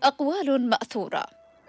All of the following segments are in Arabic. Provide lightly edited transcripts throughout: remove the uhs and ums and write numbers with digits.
أقوال مأثورة.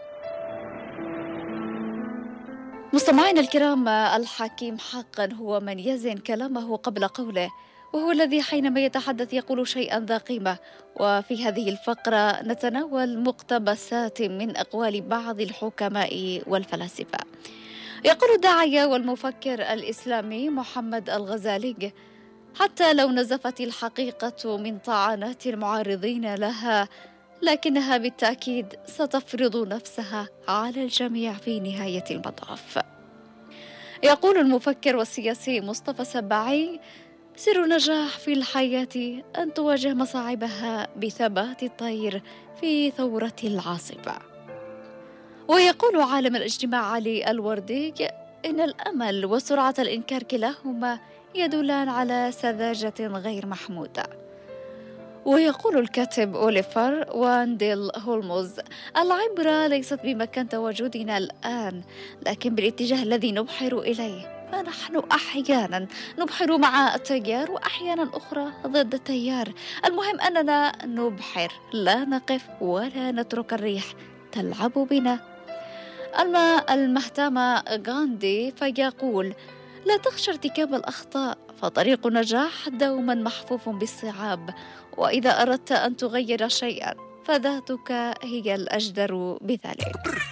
مستمعينا الكرام، الحكيم حقا هو من يزن كلامه قبل قوله، وهو الذي حينما يتحدث يقول شيئا ذا قيمة. وفي هذه الفقرة نتناول مقتبسات من أقوال بعض الحكماء والفلاسفة. يقول الداعية والمفكر الإسلامي محمد الغزالي: حتى لو نزفت الحقيقة من طعنات المعارضين لها، لكنها بالتأكيد ستفرض نفسها على الجميع في نهاية المطاف. يقول المفكر والسياسي مصطفى سباعي: سر النجاح في الحياة أن تواجه مصاعبها بثبات الطير في ثورة العاصفة. ويقول عالم الاجتماع علي الوردي: إن الأمل وسرعة الإنكار كلاهما يدلان على سذاجة غير محمودة. ويقول الكاتب أوليفر وانديل هولموز: العبرة ليست بمكان تواجدنا الآن، لكن بالاتجاه الذي نبحر إليه. فنحن أحيانا نبحر مع التيار، وأحيانا أخرى ضد التيار. المهم أننا نبحر، لا نقف ولا نترك الريح تلعب بنا. أما المهتم غاندي فيقول: لا تخشى ارتكاب الأخطاء، فطريق النجاح دوما محفوف بالصعاب، وإذا أردت أن تغير شيئا فذاتك هي الأجدر بذلك.